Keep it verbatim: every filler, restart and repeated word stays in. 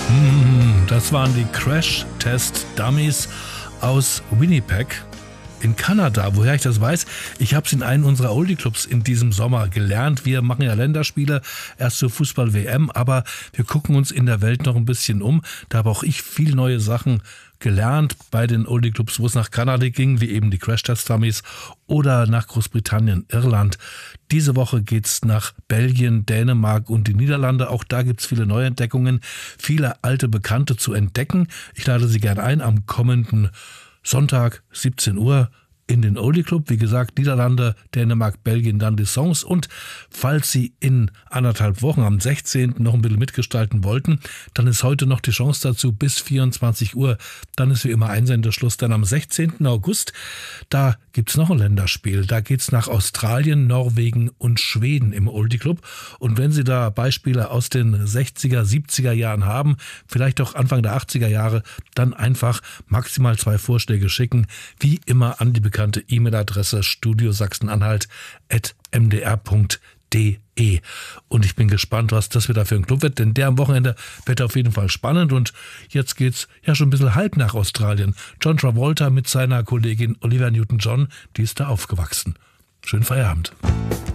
Das waren die Crash-Test-Dummies aus Winnipeg in Kanada. Woher ich das weiß? Ich habe es in einem unserer Oldie-Clubs in diesem Sommer gelernt. Wir machen ja Länderspiele, erst zur Fußball-W M, aber wir gucken uns in der Welt noch ein bisschen um. Da habe auch ich viel neue Sachen gelernt bei den Oldie-Clubs, wo es nach Kanada ging, wie eben die Crash-Test-Dummies, oder nach Großbritannien, Irland. Diese Woche geht's nach Belgien, Dänemark und die Niederlande. Auch da gibt's viele Neuentdeckungen, viele alte Bekannte zu entdecken. Ich lade Sie gerne ein am kommenden Sonntag, siebzehn Uhr, in den Oldie Club. Wie gesagt, Niederlande, Dänemark, Belgien, dann die Songs. Und falls Sie in anderthalb Wochen am sechzehnten noch ein bisschen mitgestalten wollten, dann ist heute noch die Chance dazu bis vierundzwanzig Uhr. Dann ist wie immer Einsendeschluss. Dann am sechzehnten August, da gibt's noch ein Länderspiel. Da geht's nach Australien, Norwegen und Schweden im Oldie Club. Und wenn Sie da Beispiele aus den sechziger, siebziger Jahren haben, vielleicht auch Anfang der achtziger Jahre, dann einfach maximal zwei Vorschläge schicken. Wie immer an die bekannte E-Mail-Adresse studiosachsenanhalt at m d r punkt d e. Und ich bin gespannt, was das wieder für ein Club wird, denn der am Wochenende wird auf jeden Fall spannend. Und jetzt geht's ja schon ein bisschen halb nach Australien. John Travolta mit seiner Kollegin Olivia Newton-John, die ist da aufgewachsen. Schönen Feierabend.